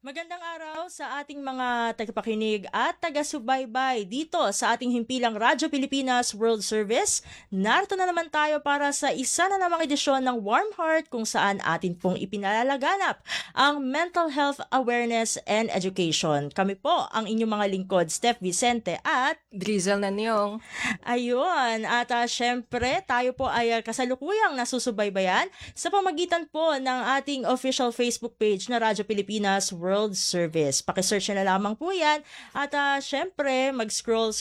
Magandang araw sa ating mga tagapakinig at taga-subaybay dito sa ating himpilang Radyo Pilipinas World Service. Narito na naman tayo para sa isa na namang edisyon ng Warm Heart kung saan atin pong ipinalalaganap ang mental health awareness and education. Kami po ang inyong mga lingkod, Steph Vicente at Drizzle na niyong. Ayun, at syempre tayo po ay kasalukuyang nasusubaybayan sa pamagitan po ng ating official Facebook page na Radyo Pilipinas World Service. Pakisearch na lamang po yan at syempre mag-scroll,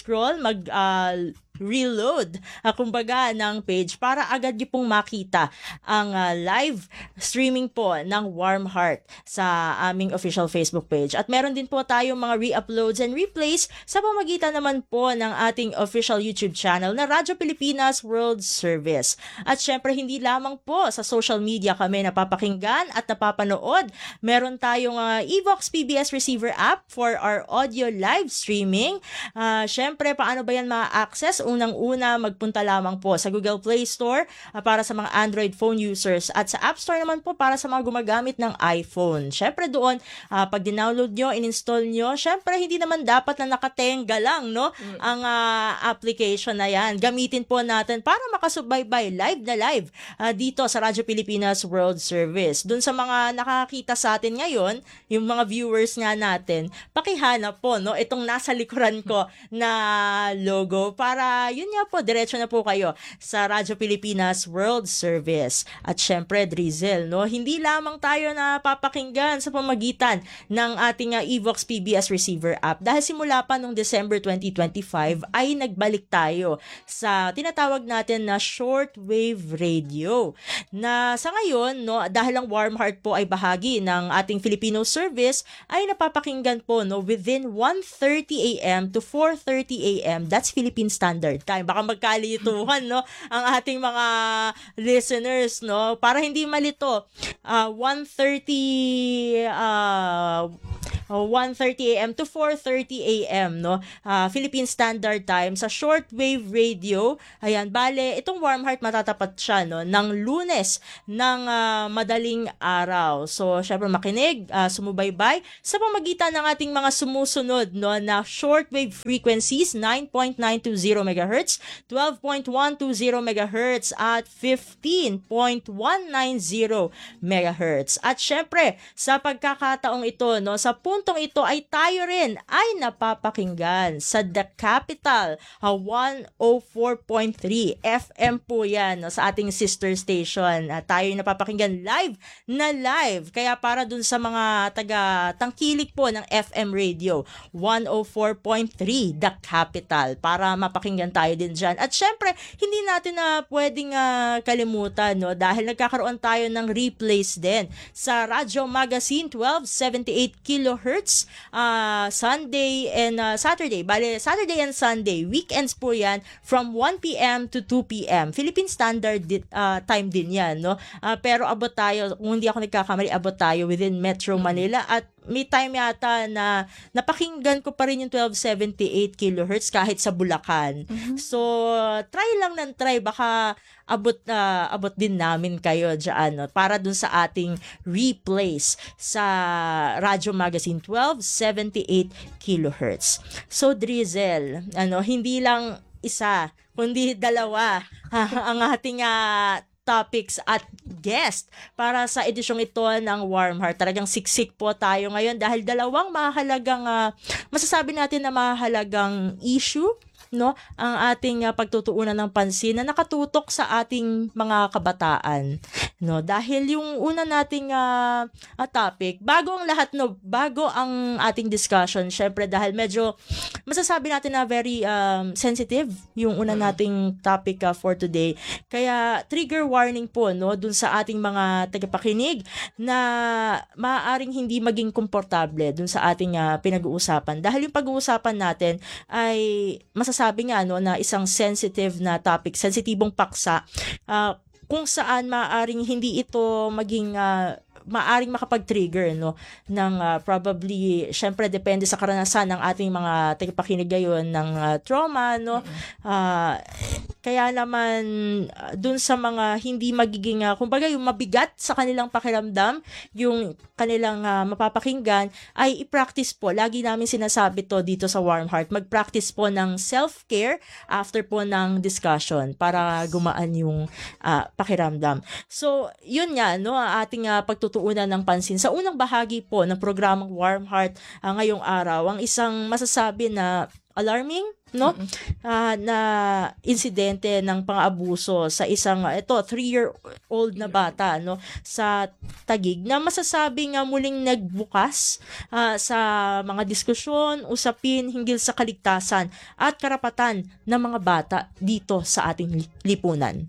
reload kumbaga ng page para agad niyo pong makita ang live streaming po ng Warm Heart sa aming official Facebook page. At meron din po tayong mga re-uploads and replays sa pamagitan naman po ng ating official YouTube channel na Radyo Pilipinas World Service. At syempre hindi lamang po sa social media kami napapakinggan at napapanood. Meron tayong Evox PBS receiver app for our audio live streaming. Syempre paano ba yan ma-access? Unang-una, magpunta lamang po sa Google Play Store para sa mga Android phone users at sa App Store naman po para sa mga gumagamit ng iPhone. Syempre doon, pag dinownload nyo, in-install nyo, syempre hindi naman dapat na nakatenga lang ang application na yan. Gamitin po natin para makasubaybay live dito sa Radyo Pilipinas World Service. Doon sa mga nakakita sa atin ngayon, yung mga viewers nga natin, pakihanap po itong nasa likuran ko na logo para yun nga po, diretso na po kayo sa Radyo Pilipinas World Service. At syempre, Drizzle, hindi lamang tayo na papakinggan sa pamagitan ng ating Evox PBS receiver app. Dahil simula pa noong December 2025 ay nagbalik tayo sa tinatawag natin na shortwave radio. Na sa ngayon, dahil ang Warm Heart po ay bahagi ng ating Filipino service, ay napapakinggan po within 1:30 a.m. to 4:30 a.m. That's Philippine Standard Time. Baka magkalituhan ang ating mga listeners para hindi malito. 1:30 a.m. to 4:30 a.m. Philippine Standard Time sa shortwave radio. Ayan, bale, itong Warm Heart matatapat siya ng Lunes ng madaling araw. So, syempre makinig, sumubaybay sa pamagitan ng ating mga sumusunod na shortwave frequencies 9.920 MHz, 12.120 MHz at 15.190 MHz. At syempre, sa pagkakataong ito, sa puntong ito ay tayo rin ay napapakinggan sa The Capital 104.3 FM po yan sa ating sister station. Tayo ay napapakinggan live. Kaya para dun sa mga taga-tangkilik po ng FM radio 104.3 The Capital para mapakinggan tayo din dyan. At syempre, hindi natin na pwedeng kalimutan dahil nagkakaroon tayo ng replays din sa Radyo Magazine 1278 kHz Sunday and Saturday. Bale, Saturday and Sunday. Weekends po yan from 1 p.m. to 2 p.m. Philippine Standard Time din yan. Pero abot tayo, kung hindi ako nagkakamali, abot tayo within Metro Manila at may time yata na napakinggan ko pa rin yung 1278 kHz kahit sa Bulacan. Mm-hmm. So, try lang ng try. Baka abot din namin kayo dyan para dun sa ating replays sa Radyo Magazine 1278 kHz. So, Drizzle, hindi lang isa, kundi dalawa ang ating topics at guest para sa edisyong ito ng Warm Heart. Talagang siksik po tayo ngayon dahil dalawang mahalagang, masasabi natin na mahalagang issue ang ating pagtutuunan ng pansin na nakatutok sa ating mga kabataan. Dahil yung una nating topic, bago ang lahat, bago ang ating discussion, syempre dahil medyo masasabi natin na very sensitive yung una nating topic for today. Kaya trigger warning po dun sa ating mga tagapakinig na maaaring hindi maging komportable dun sa ating pinag-uusapan. Dahil yung pag-uusapan natin ay masasabi nga na isang sensitive na topic, sensitibong paksa, kung saan maaaring hindi ito maging maaring makapag-trigger no ng probably syempre depende sa karanasan ng ating mga tagapakinig ngayon ng trauma no. Kaya naman dun sa mga hindi magiging kumbaga yung mabigat sa kanilang pakiramdam, yung kanilang mapapakinggan ay i-practice po. Lagi namin sinasabi to dito sa Warm Heart. Mag-practice po ng self-care after po ng discussion para gumaan yung pakiramdam. So, yun nga no, ang ating pagtutuunan ng pansin sa unang bahagi po ng programang Warm Heart ngayong araw. Ang isang masasabi na alarming no na insidente ng pang-abuso sa isang 3-year-old na bata no sa Taguig na masasabing muling nagbukas sa mga diskusyon, usapin hinggil sa kaligtasan at karapatan ng mga bata dito sa ating lipunan.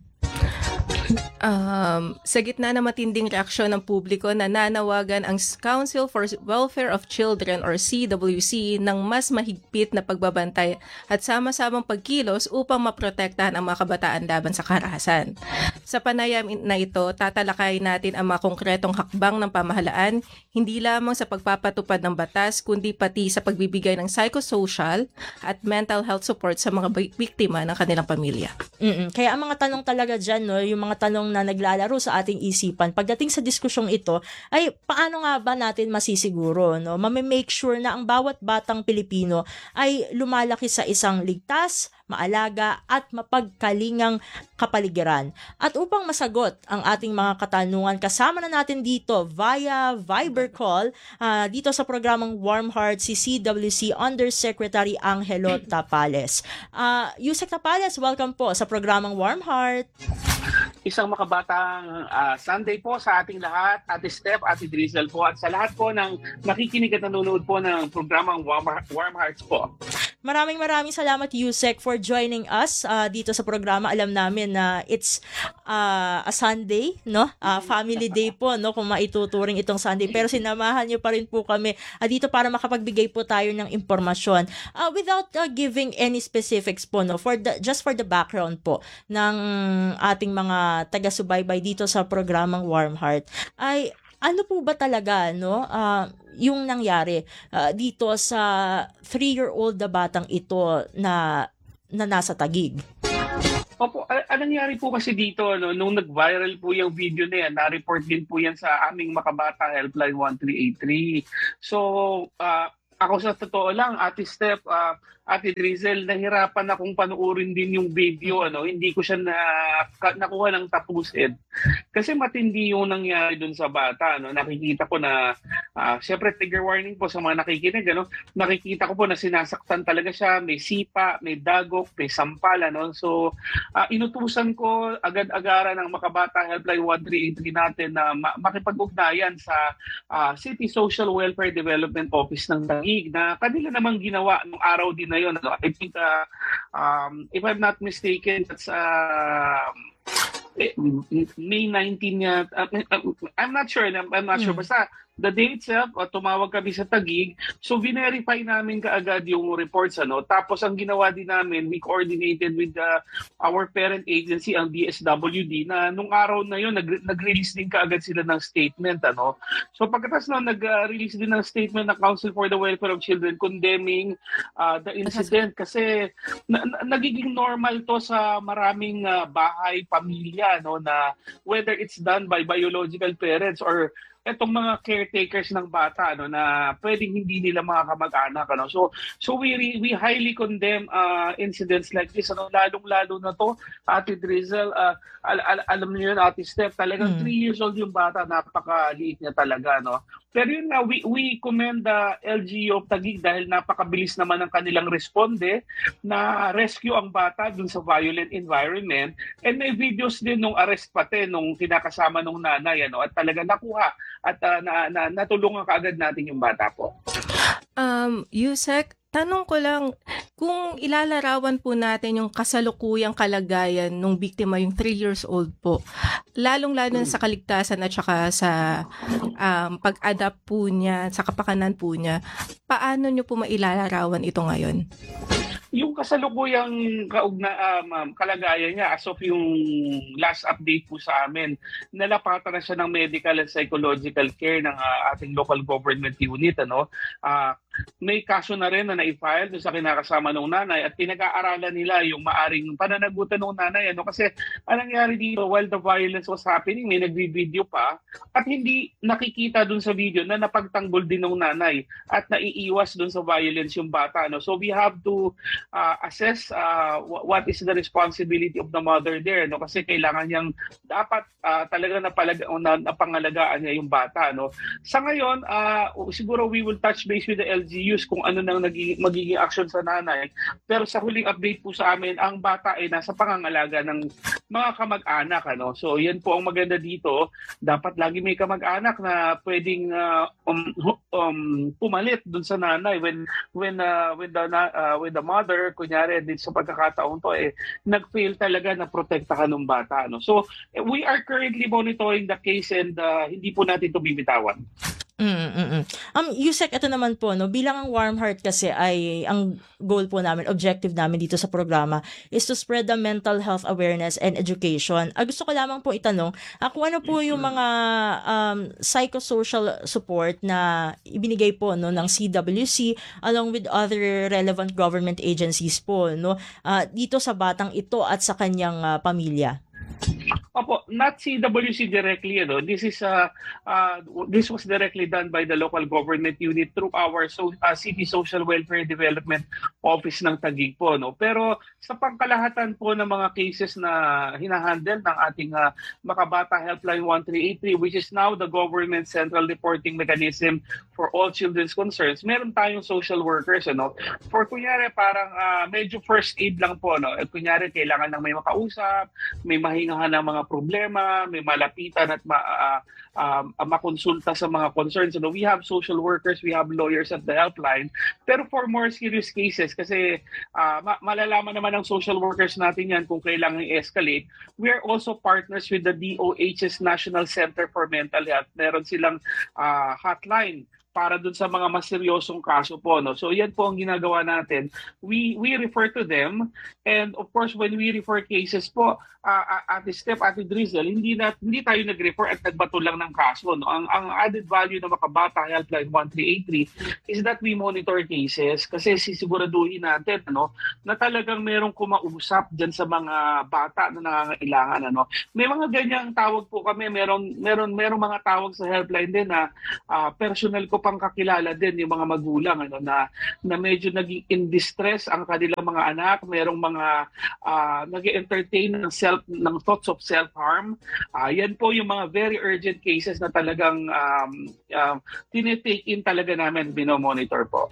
Sa gitna ng matinding reaksyon ng publiko, nananawagan ang Council for Welfare of Children or CWC ng mas mahigpit na pagbabantay at sama-samang pagkilos upang maprotektahan ang mga kabataan laban sa karahasan. Sa panayam na ito, tatalakay natin ang mga konkretong hakbang ng pamahalaan, hindi lamang sa pagpapatupad ng batas, kundi pati sa pagbibigay ng psychosocial at mental health support sa mga biktima ng kanilang pamilya. Kaya ang mga tanong talaga dyan, no, yung mga tanong na naglalaro sa ating isipan pagdating sa diskusyong ito ay paano nga ba natin masisiguro no make sure na ang bawat batang Pilipino ay lumalaki sa isang ligtas, maalaga at mapagkalingang kapaligiran. At upang masagot ang ating mga katanungan, kasama na natin dito via Viber call dito sa programang Warm Heart si CWC Undersecretary Angelo Tapales. Yusek Tapales, welcome po sa programang Warm Heart. Isang makabatang Sunday po sa ating lahat, Ate Steph, Ate Drizzle po, at sa lahat po ng nakikinig at nanonood po ng programang Warm Hearts po. Maraming salamat Yusek for joining us dito sa programa. Alam namin na it's a Sunday, no? Family day po, no? Kung maituturing itong Sunday. Pero sinamahan niyo pa rin po kami dito para makapagbigay po tayo ng impormasyon. Without giving any specifics po, no? Just for the background po ng ating mga taga-subaybay dito sa programang Warm Heart. Ay ano po ba talaga no yung nangyari dito sa 3-year-old na batang ito na nasa Taguig? Opo, nangyari po kasi dito nung nag-viral po yung video na yan, na-report din po yan sa aming Makabata Helpline 1383. So ako sa totoo lang, Ate Steph, Ate Drizzle, nahirapan akong panuorin din yung video. Hindi ko siya nakuha ng tapusin. Kasi matindi yung nangyari dun sa bata. Nakikita ko na, syempre trigger warning po sa mga nakikinig. Nakikita ko po na sinasaktan talaga siya. May sipa, may dagok, may sampal. So, inutusan ko agad-agaran ng Makabata Helpline 1383 natin na makipag-ugnayan sa City Social Welfare Development Office ng Taguig na kanila namang ginawa nung araw din na yun. I think, if I'm not mistaken, that's May 19 niya. I'm not sure. Basta the day itself, tumawag kami sa Taguig. So, verify namin kaagad yung reports. Tapos, ang ginawa din namin, we coordinated with our parent agency, ang DSWD, na nung araw na yun, nag-release din kaagad sila ng statement. So, pagkatapos nag-release din ng statement ng Council for the Welfare of Children condemning the incident. Kasi nagiging normal to sa maraming bahay, pamilya, na whether it's done by biological parents or etong mga caretakers ng bata na pwedeng hindi nila mga kamag-anak. So we highly condemn incidents like this. Lalong-lalo na to, Ate Drizzle, alam niyo yun, Ate Steph, talagang 3 years old yung bata, napakaliit niya talaga. Pero yun nga, we commend the LGU of Taguig dahil napakabilis naman ang kanilang responde na rescue ang bata dun sa violent environment. And may videos din nung arrest pati nung kinakasama nung nanay. At talaga nakuha at natulungan kaagad natin yung bata po. Yusek, tanong ko lang, kung ilalarawan po natin yung kasalukuyang kalagayan ng biktima, yung 3 years old po, lalong-lalo sa kaligtasan at saka sa pag-adapt po niya, sa kapakanan po niya, paano nyo po mailalarawan ito ngayon? yung kasalukuyang kalagayan niya as of yung last update po sa amin, nalapatan na siya ng medical and psychological care ng ating local government unit. May kaso na rin na na-file sa kinakasama ng nanay at pinag-aaralan nila yung maaring pananagutan ng nanay. Kasi anong nangyari dito, while the violence was happening, may nagbi-video pa at hindi nakikita dun sa video na napagtanggol din ng nanay at naiiwas dun sa violence yung bata. So we have to assess what is the responsibility of the mother there. Kasi kailangan niyang dapat talaga napangalagaan niya yung bata. Sa ngayon, siguro we will touch base with the LGUs kung ano nang magiging action sa nanay. Pero sa huling update po sa amin, ang bata ay nasa pangangalaga ng mga kamag-anak. So yan po ang maganda dito. Dapat lagi may kamag-anak na pwedeng pumalit dun sa nanay when the mother, kunyari dito sa pagkakataon to, nag-fail talaga na protektahan ng bata. So we are currently monitoring the case and hindi po natin ito bibitawan. Yusek, ito naman po, bilang ang Warm Heart kasi ay ang goal po namin, objective namin dito sa programa is to spread the mental health awareness and education. Gusto ko lamang po itanong, kung ano po yung mga psychosocial support na ibinigay po ng CWC along with other relevant government agencies po dito sa batang ito at sa kanyang pamilya. Opo, not CWC directly. This was directly done by the local government unit through our City Social Welfare Development Office ng Taguig po. Pero sa pangkalahatan po ng mga cases na hinahandle ng ating Makabata Helpline 1383, which is now the government central reporting mechanism for all children's concerns, meron tayong social workers. For kunyari parang medyo first aid lang po. Kunyari kailangan ng may makausap, may mahingahan ng mga problema, may malapitan at makonsulta sa mga concerns. We have social workers, we have lawyers at the helpline. Pero for more serious cases, kasi malalaman naman ng social workers natin yan kung kailangan i-escalate, we are also partners with the DOH's National Center for Mental Health. Meron silang hotline para dun sa mga mas seryosong kaso po. So yan po ang ginagawa natin. We refer to them, and of course when we refer cases po, Ate Steph, Ate Drizzle, hindi tayo nag-refer at nagbato lang ng kaso. Ang added value ng Makabata Helpline 1383 is that we monitor cases kasi sisiguraduhin natin na talagang merong kumausap dyan sa mga bata na nangangailangan. May mga ganyang tawag po kami, merong mga tawag sa helpline din na personal ko pang kakilala din yung mga magulang na medyo naging in distress ang kanilang mga anak, merong mga nag-entertain ng thoughts of self-harm. Yan po yung mga very urgent cases na talagang tinitake in talaga namin, binomonitor po.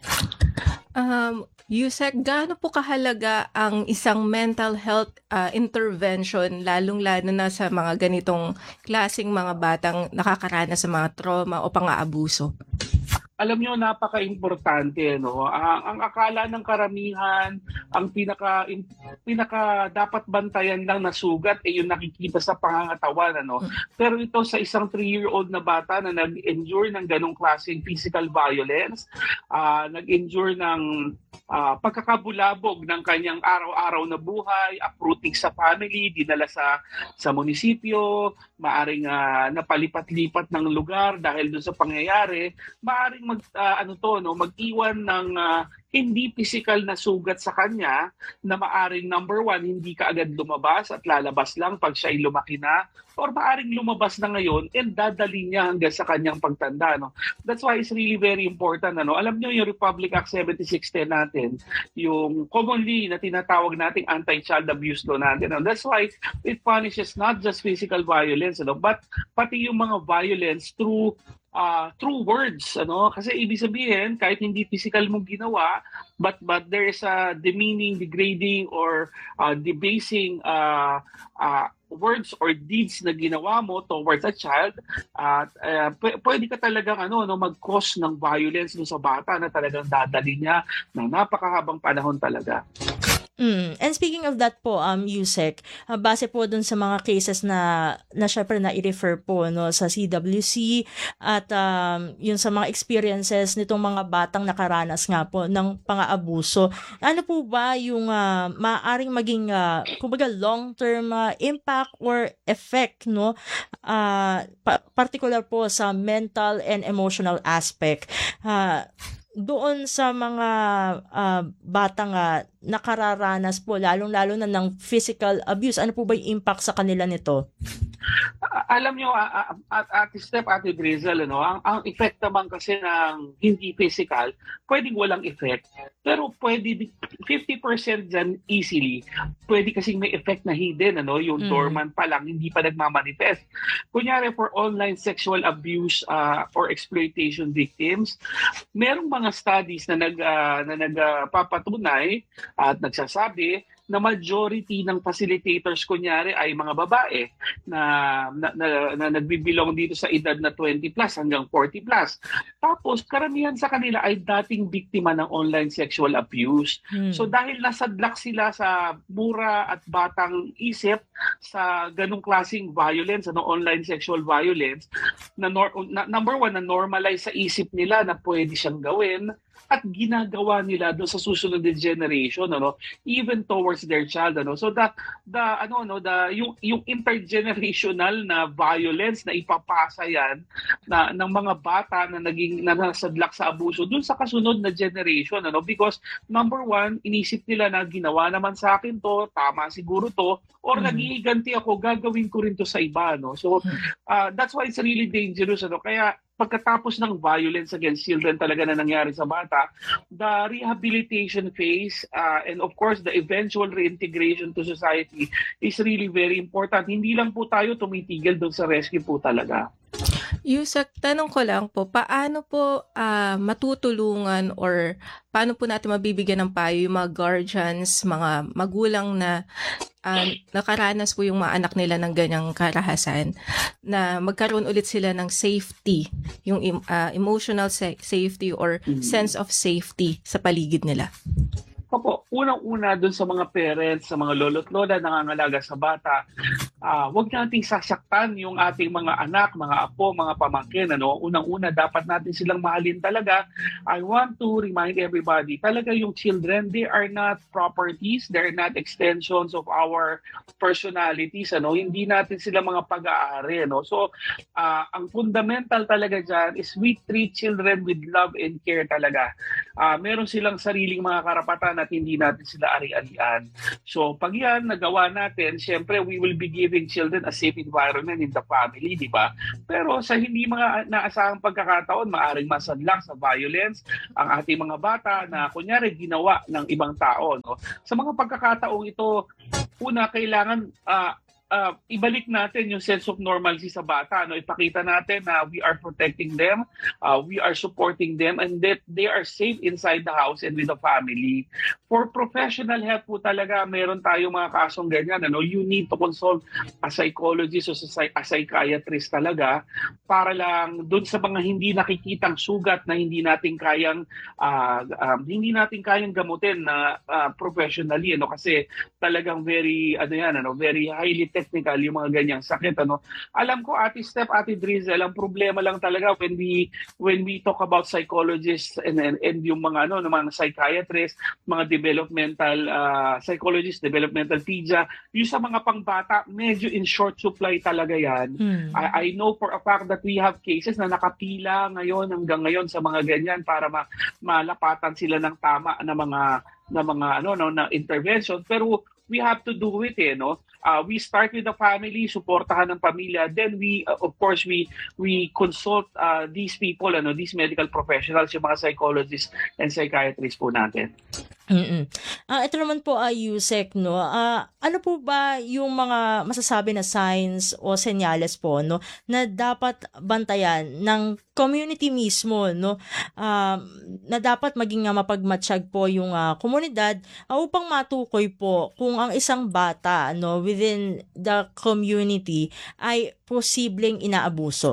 Yusek, gaano po kahalaga ang isang mental health intervention, lalong-lalo na sa mga ganitong klaseng mga batang nakakaranas sa mga trauma o pang-aabuso? Alam nyo, napaka-importante. Ang akala ng karamihan, ang pinaka dapat bantayan lang na sugat ay yung nakikita sa pangangatawan. Pero ito sa isang 3-year-old na bata na nag-endure ng ganong klaseng physical violence, nag-endure ng pagkakabulabog ng kanyang araw-araw na buhay, uprooting sa family, dinala sa munisipyo, maaring napalipat-lipat ng lugar dahil doon sa pangyayari, maaring mag-iwan ng hindi physical na sugat sa kanya na maaring number 1, hindi ka agad lumabas at lalabas lang pag siya ay lumaki na, or maaring lumabas na ngayon and dadali niya hanggang sa kanyang pagtanda. That's why it's really very important. Alam niyo yung Republic Act 7610 natin, yung commonly na tinatawag nating anti-child abuse law natin. That's why it punishes not just physical violence, but pati yung mga violence through words, kasi ibig sabihin kahit hindi physical mong ginawa, but there is a demeaning, degrading or debasing words or deeds na ginawa mo towards a child, pwede ka talagang mag-cause ng violence sa bata na talagang dadali niya ng napakahabang panahon talaga. And speaking of that po, Yusek, base po dun sa mga cases na syempre na i-refer po no sa CWC at yun sa mga experiences nitong mga batang nakaranas nga po ng pang-aabuso. Ano po ba yung maaaring maging kumbaga long-term impact or effect no particular po sa mental and emotional aspect doon sa mga batang nakararanas po, lalong-lalo na ng physical abuse? Ano po ba yung impact sa kanila nito? Alam nyo, Ate Steph, Ate Drizzle, ang effect naman kasi ng hindi physical, pwedeng walang effect. Pero pwede 50% dyan easily. Pwede kasing may effect na hidden, yung dormant pa lang, hindi pa nagmamanifest. Kunyari, for online sexual abuse or exploitation victims, merong mga studies na nagpapatunay at nagsasabi na majority ng facilitators kunyari ay mga babae na nagbibilong dito sa edad na 20 plus hanggang 40 plus. Tapos karamihan sa kanila ay dating biktima ng online sexual abuse. So dahil nasadlak sila sa mura at batang isip sa ganung klaseng violence, online sexual violence, number one, na normalize sa isip nila na pwede siyang gawin at ginagawa nila doon sa susunod na generation, even towards their child, so yung intergenerational na violence na ipapasa yan ng mga bata na nasadlak sa abuso doon sa kasunod na generation, because number one, inisip nila na ginawa naman sa akin to, tama siguro to, or nagiganti ako, gagawin ko rin to sa iba, so that's why it's really dangerous, kaya pagkatapos ng violence against children talaga na nangyari sa bata, the rehabilitation phase and of course the eventual reintegration to society is really very important. Hindi lang po tayo tumitigil doon sa rescue po talaga. Yusek, tanong ko lang po, paano po matutulungan or paano po natin mabibigyan ng payo yung mga guardians, mga magulang na nakaranas po yung mga anak nila ng ganyang karahasan, na magkaroon ulit sila ng safety, yung emotional safety or sense of safety sa paligid nila? Opo, unang-una dun sa mga parents, sa mga lolo't lola nangangalaga sa bata, huwag nating sasaktan yung ating mga anak, mga apo, mga pamangkin. Unang-una, dapat natin silang mahalin talaga. I want to remind everybody, talaga yung children, they are not properties, they're not extensions of our personalities. Hindi natin sila mga pag-aari. So, ang fundamental talaga dyan is we treat children with love and care talaga. Meron silang sariling mga karapatan at hindi natin sila ari-arian. So pag yan nagawa natin, syempre we will be giving children a safe environment in the family, di ba? Pero sa hindi mga naasahang pagkakataon, maaring masadlak sa violence ang ating mga bata na kunyari ginawa ng ibang tao. Sa mga pagkakataong ito, una kailangan ibalik natin yung sense of normalcy sa bata. Ipakita natin na we are protecting them, we are supporting them, and that they are safe inside the house and with the family. For professional help po talaga, meron tayong mga kasong ganyan. You need to consult a psychologist o a psychiatrist talaga para lang doon sa mga hindi nakikitang sugat na hindi natin kayang gamutin na professionally, kasi talagang very very highly technical yung mga ganyang sakit. Alam ko, Ate Steph, Ate Drizzle, ang problema lang talaga when we talk about psychologists and yung mga mga psychiatrists, mga developmental psychologists, developmental pedia, yung sa mga pangbata, medyo in short supply talaga yan. I know for a fact that we have cases na nakapila hanggang ngayon sa mga ganyan para malapatan sila ng tama na mga intervention, pero we have to do it, we start with the family, suportahan ng pamilya, then we of course we consult these people, these medical professionals, yung mga psychologists and psychiatrists po natin. Ito naman po Yusek, ano po ba yung mga masasabi na signs o senyales po na dapat bantayan ng community mismo, na dapat maging mapagmatsyag po yung komunidad upang matukoy po kung ang isang bata within the community ay posibleng inaabuso?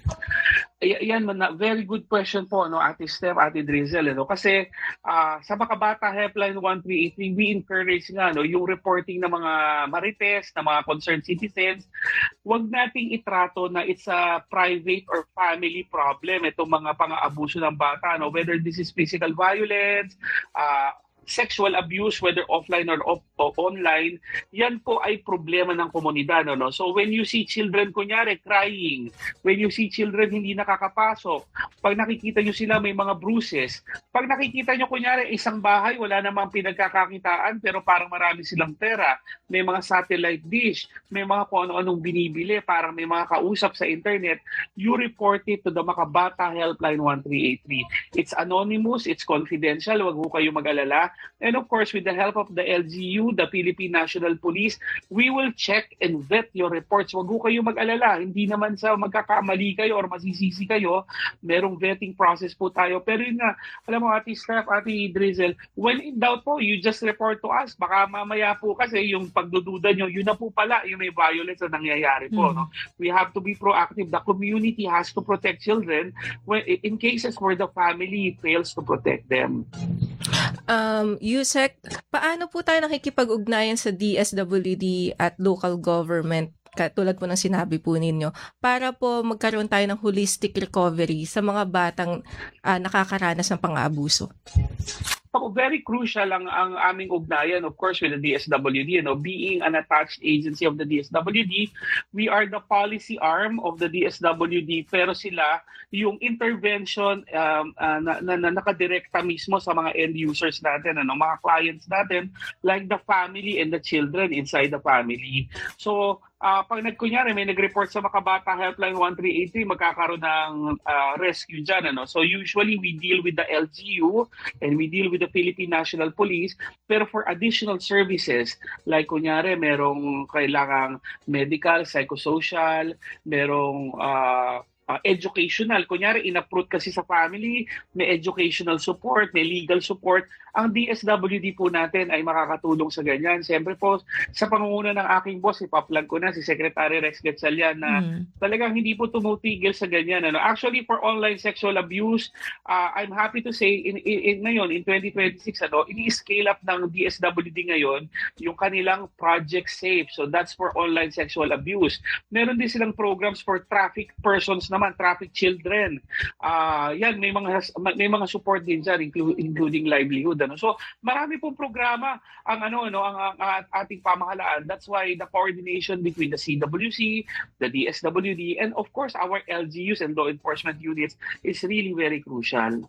Yan, very good question po, no, Ate Steph, Ate Drizzle, no? Kasi sa Makabata Helpline 1383, we encourage nga, no, yung reporting ng mga marites, ng mga concerned citizens. Huwag nating itrato na it's a private or family problem, itong mga pang-aabuso ng bata, no? Whether this is physical violence, sexual abuse, whether offline or online, yan po ay problema ng komunidad. No? So when you see children, kunyari, crying, when you see children hindi nakakapasok, pag nakikita nyo sila may mga bruises, pag nakikita nyo, kunyari, isang bahay, wala namang pinagkakakitaan, pero parang marami silang pera, may mga satellite dish, may mga kung ano-anong binibili, parang may mga kausap sa internet, you report it to the Makabata Helpline 1383. It's anonymous, it's confidential, wag ho kayo mag-alala. And of course, with the help of the LGU, the Philippine National Police, we will check and vet your reports. Wag ho kayo mag-alala. Hindi naman sa magkakamali kayo or masisisi kayo. Merong vetting process po tayo. Pero yun nga, alam mo, Ate Steph, Ate Drizzle, when in doubt po, you just report to us. Baka mamaya po kasi yung pagdududa nyo, yun na po pala, yung may violence na nangyayari po. No? We have to be proactive. The community has to protect children in cases where the family fails to protect them. Yusek, paano po tayo nakikipag-ugnayan sa DSWD at local government, katulad po ng sinabi po ninyo, para po magkaroon tayo ng holistic recovery sa mga batang nakakaranas ng pang-aabuso? Very crucial ang aming ugnayan, of course, with the DSWD. Being an attached agency of the DSWD, we are the policy arm of the DSWD, pero sila yung intervention na nakadirekta mismo sa mga end users natin, mga clients natin, like the family and the children inside the family. So, pag nagkunyari may nag-report sa Makabata Helpline 1383, magkakaroon ng rescue dyan. So usually we deal with the LGU and we deal with the Philippine National Police, pero for additional services, like kunyari merong kailangang medical, psychosocial, merong educational. Kunyari, in-uproot kasi sa family, may educational support, may legal support. Ang DSWD po natin ay makakatulong sa ganyan. Siyempre po, sa pangunguna ng aking boss, ipaplan ko na si Secretary Rex Gatchalian na talagang hindi po tumutigil sa ganyan. Actually, for online sexual abuse, I'm happy to say, ngayon, in 2026, ini-scale up ng DSWD ngayon yung kanilang Project Safe. So that's for online sexual abuse. Meron din silang programs for traffic persons naman, traffic children. Yan, may mga support din dyan, including livelihood. So, marami pong programa ang ating pamahalaan. That's why the coordination between the CWC, the DSWD, and of course our LGUs and law enforcement units is really very crucial.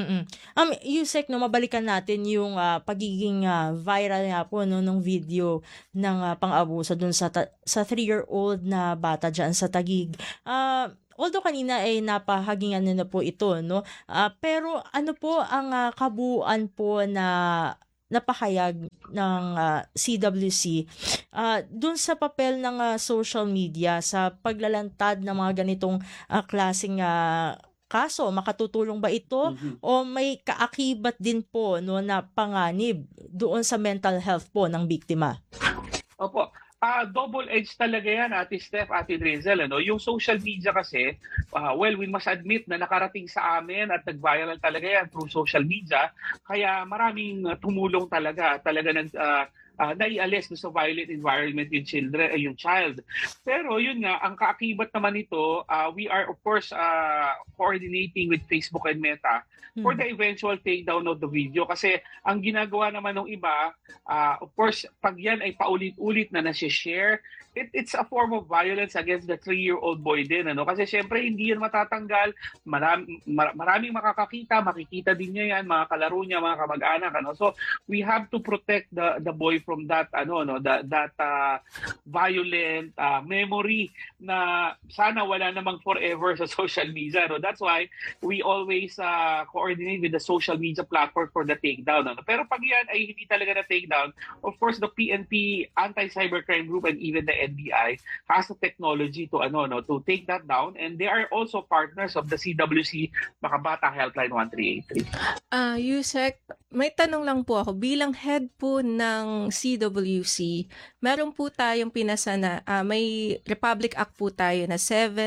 Yusek, mabalikan natin yung pagiging viral nga po nung video ng pang-abuso dun sa 3-year-old na bata dyan sa Taguig. Although kanina ay napahagingan na po ito, no? Pero ano po ang kabuuan po na napahayag ng CWC dun sa papel ng social media sa paglalantad ng mga ganitong klaseng kaso? Makatutulong ba ito o may kaakibat din po na panganib doon sa mental health po ng biktima? Opo. Double-edged talaga yan, Ate Steph, Ate Drizzle. Yung social media kasi, we must admit na nakarating sa amin at nag-viral talaga yan through social media. Kaya maraming tumulong talaga naialis sa violent environment yung child. Pero yun nga, ang kaakibat naman nito, we are of course coordinating with Facebook and Meta for the eventual takedown of the video. Kasi ang ginagawa naman ng iba, of course, pag yan ay paulit-ulit na nasi-share, it's a form of violence against the 3-year-old boy din. Kasi syempre hindi yan matatanggal, maraming makikita din niya yan, mga kalaro niya, mga kamag-anak. So we have to protect the boy from that violent memory na sana wala namang forever sa social media. That's why we always coordinate with the social media platform for the takedown. Pero pag yan ay hindi talaga na takedown, of course the PNP Anti-Cybercrime Group and even the NBI has the technology to to take that down, and they are also partners of the CWC Makabata Helpline 1383. Yusek, may tanong lang po ako. Bilang head po ng CWC, meron po tayong pinasa na may Republic Act po tayo na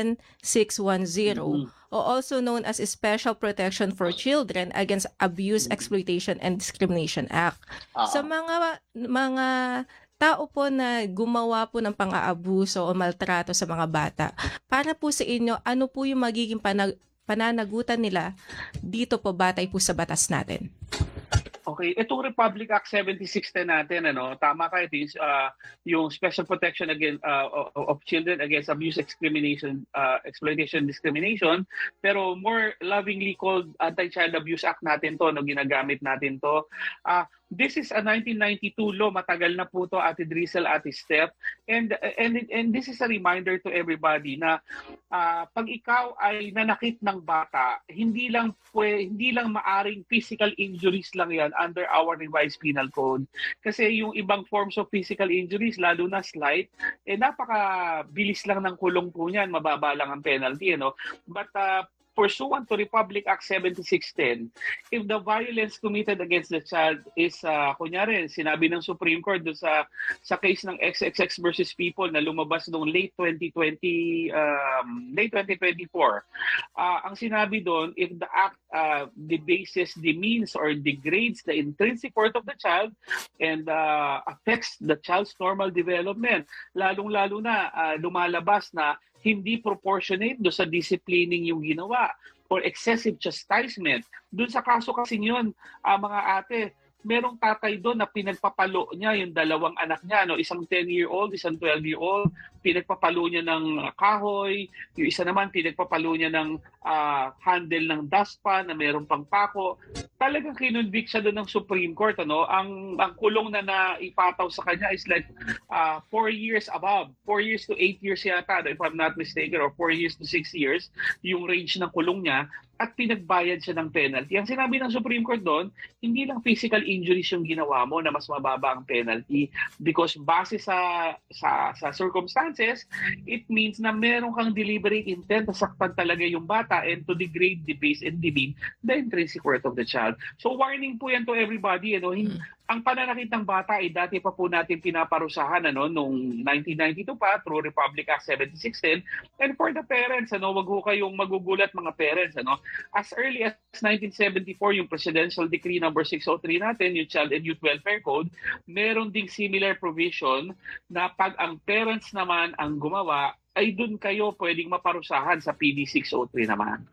7610 o also known as Special Protection for Children Against Abuse, Exploitation, and Discrimination Act. Sa mga tao po na gumawa po ng pang-aabuso o maltrato sa mga bata, para po sa inyo, ano po yung magiging pananagutan nila dito po batay po sa batas natin? Okay, itong Republic Act 7610 natin, tama ka, ito yung Special Protection against of Children Against Abuse, Exploitation, Discrimination, pero more lovingly called Anti-Child Abuse Act natin to, ginagamit natin to. This is a 1992 law, matagal na po to, Ate Drizzle, Ate Steph, and this is a reminder to everybody na pag ikaw ay nanakit ng bata, hindi lang maaring physical injuries lang yan under our revised penal code. Kasi yung ibang forms of physical injuries, lalo na slight, napakabilis lang ng kulong po niyan, mababa lang ang penalty. But pursuant to Republic Act 7610, if the violence committed against the child is, kunyari, sinabi ng Supreme Court doon sa case ng XXX versus People na lumabas noong late 2024, ang sinabi doon, if the act debases, demeans, or degrades the intrinsic worth of the child and affects the child's normal development, lalong-lalo na lumalabas na hindi proportionate do sa disciplining yung ginawa or excessive chastisement. Doon sa kaso kasi yun, mga ate, merong tatay doon na pinagpapalo niya yung dalawang anak niya, isang 10-year-old, isang 12-year-old, pinagpapalo niya ng kahoy, yung isa naman pinagpapalo niya ng handle ng dustpan na mayroong pang pako. Talagang kinonvict siya doon ng Supreme Court. Ang kulong na naipataw sa kanya is like 4 years above. 4 years to 8 years yata, if I'm not mistaken, or 4 years to 6 years, yung range ng kulong niya, at pinagbayad siya ng penalty. Ang sinabi ng Supreme Court doon, hindi lang physical injuries yung ginawa mo na mas mababa ang penalty, because base sa circumstances, it means na meron kang deliberate intent na saktan talaga yung bata and to degrade, debase, and demean the intrinsic worth of the child. So warning po yan to everybody. Ang pananakit ng bata ay dati pa po natin pinaparusahan noong 1992 pa through Republic Act 7610. And for the parents, wag ho kayong magugulat mga parents. As early as 1974, yung Presidential Decree number 603 natin, yung Child and Youth Welfare Code, meron ding similar provision na pag ang parents naman ang gumawa, ay dun kayo pwedeng maparusahan sa PD 603 naman.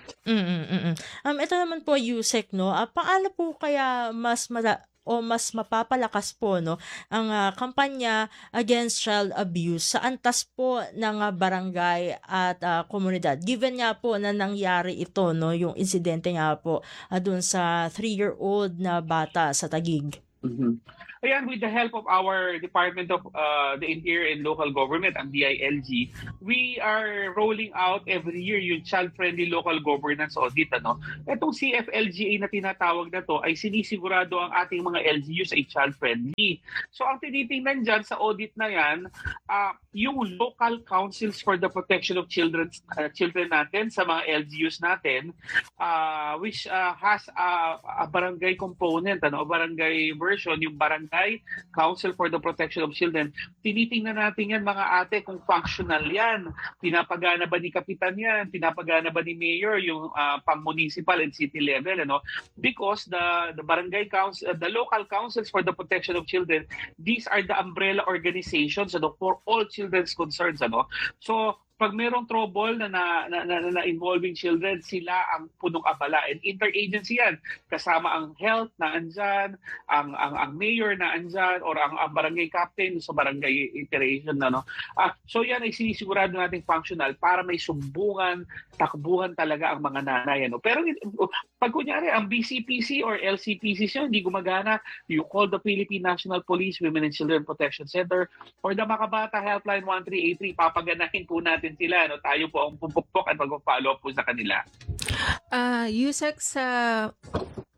Ito naman po, Yusek, paano po kaya mas mapapalakas po ang kampanya against child abuse sa antas po ng barangay at komunidad, given nga po na nangyari ito yung insidente nga po doon sa 3-year-old na bata sa Taguig? Ayan, with the help of our Department of the Interior and Local Government, ang DILG, we are rolling out every year yung child-friendly local governance audit. Itong CFLGA na tinatawag na to ay sinisigurado ang ating mga LGUs ay child-friendly. So ang tinitingnan dyan sa audit na yan, yung local councils for the protection of children natin sa mga LGUs natin, which has a barangay component, a barangay version, yung barangay Council for the Protection of Children. Tinitingnan natin yan mga ate kung functional yan. Pinapagana ba ni Kapitan yan? Pinapagana ba ni Mayor yung pang-municipal and city level? Because the barangay council, the local councils for the protection of children, these are the umbrella organizations for all children's concerns. So pag merong trouble na involving children, sila ang punong abala. And interagency yan. Kasama ang health na andyan, ang mayor na andyan, or ang barangay captain sa barangay iteration so yan ay sinisigurado nating functional para may sumbungan, takbuhan talaga ang mga nanay. Pero pag kunyari, ang BCPC or LCPC siya, hindi gumagana, you call the Philippine National Police Women and Children Protection Center or the Makabata Helpline 1383, papaganahin po natin sila. Tayo po ang pupukpok at mag-follow up po sa kanila. Yusek, sa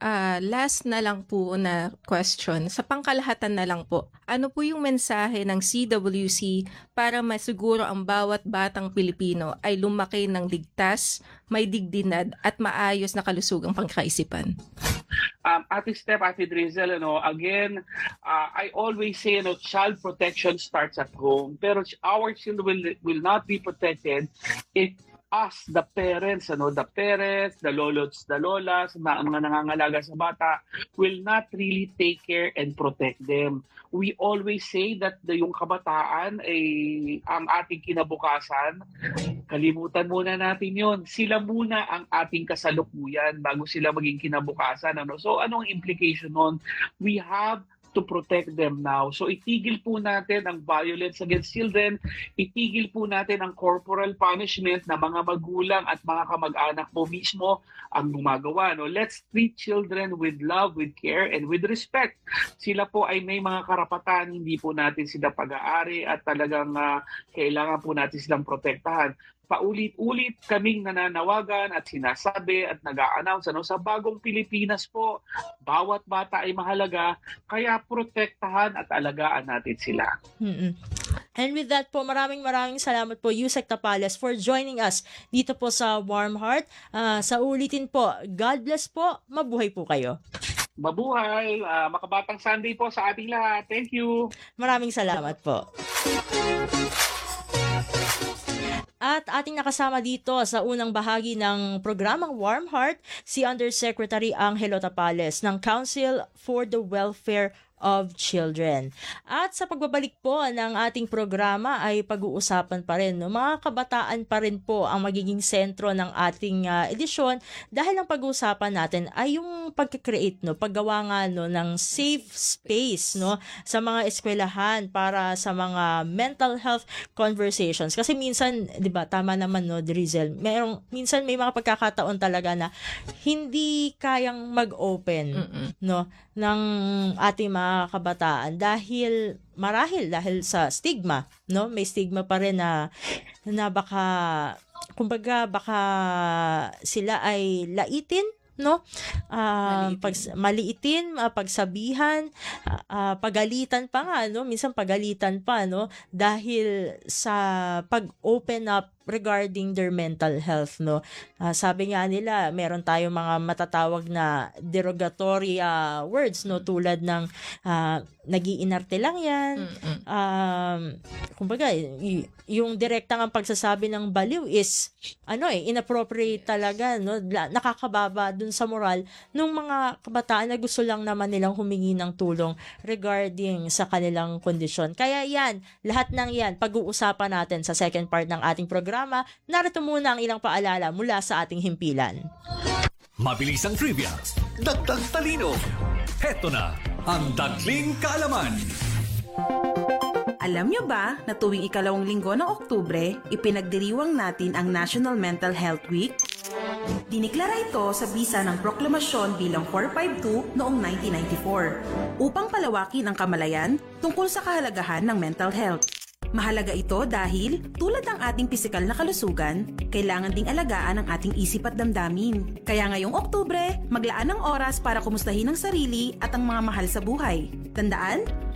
Last na lang po na question. Sa pangkalahatan na lang po, ano po yung mensahe ng CWC para masiguro ang bawat batang Pilipino ay lumaki ng ligtas, may dignidad at maayos na kalusugang pangkaisipan? Ate Steph, Ate Drizel, again, I always say, child protection starts at home. Pero our children will not be protected if us, the parents, the lolots, the lolas, mga nangangalaga sa bata, will not really take care and protect them. We always say that yung kabataan ay ang ating kinabukasan. Kalimutan muna natin yon. Sila muna ang ating kasalukuyan bago sila maging kinabukasan. So anong implication nun? We have to protect them now. So itigil po natin ang violence against children, itigil po natin ang corporal punishment na mga magulang at mga kamag-anak po mismo ang gumagawa. Let's treat children with love, with care, and with respect. Sila po ay may mga karapatan, hindi po natin sila pag-aari at talagang kailangan po natin silang protektahan. Paulit-ulit kaming nananawagan at sinasabi at nag-a-announce sa bagong Pilipinas po, bawat bata ay mahalaga, kaya protektahan at alagaan natin sila. And with that po, maraming salamat po, Yusek Tapales, for joining us dito po sa Warm Heart. Sa ulitin po, God bless po, mabuhay po kayo. Mabuhay, makabatang Sunday po sa ating lahat. Thank you. Maraming salamat po. At ating nakasama dito sa unang bahagi ng programang Warm Heart, si Undersecretary Angelo Tapales ng Council for the Welfare of Children. At sa pagbabalik po ng ating programa ay pag-uusapan pa rin, mga kabataan pa rin po ang magiging sentro ng ating edisyon dahil ang pag-uusapan natin ay yung pagkakreate, paggawa nga ng safe space sa mga eskwelahan para sa mga mental health conversations. Kasi minsan, 'di ba, tama naman Drizel, minsan may mga pagkakataon talaga na hindi kayang mag-open ng ating mga kabataan dahil sa stigma, may stigma pa rin na baka sila ay laitin, maliitin, pagsabihan, pagalitan pa nga, minsan pagalitan pa, dahil sa pag-open up regarding their mental health, sabi nga nila, meron tayong mga matatawag na derogatory words, tulad ng nag-iinarte lang yan. Kumbaga, yung direktang ang pagsasabi ng baliw is inappropriate talaga, nakakababa dun sa moral ng mga kabataan na gusto lang naman nilang humingi ng tulong regarding sa kanilang kondisyon. Kaya yan, lahat ng yan, pag-uusapan natin sa second part ng ating programa. Narito muna ang ilang paalala mula sa ating himpilan. Mabilis ang trivia, dagdag talino. Heto na ang Dagling Kaalaman. Alam nyo ba na tuwing ikalawang linggo ng Oktubre, ipinagdiriwang natin ang National Mental Health Week? Diniklara ito sa bisa ng proklamasyon bilang 452 noong 1994 upang palawakin ang kamalayan tungkol sa kahalagahan ng mental health. Mahalaga ito dahil, tulad ng ating pisikal na kalusugan, kailangan ding alagaan ang ating isip at damdamin. Kaya ngayong Oktubre, maglaan ng oras para kumustahin ang sarili at ang mga mahal sa buhay. Tandaan,